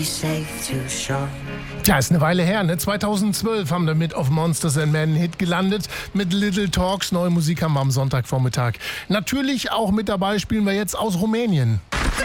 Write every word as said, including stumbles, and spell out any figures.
Tja, ist eine Weile her, ne? zweitausendzwölf haben wir mit Of Monsters and Men einen Hit gelandet. Mit Little Talks, neue Musik haben wir am Sonntagvormittag. Natürlich auch mit dabei spielen wir jetzt aus Rumänien.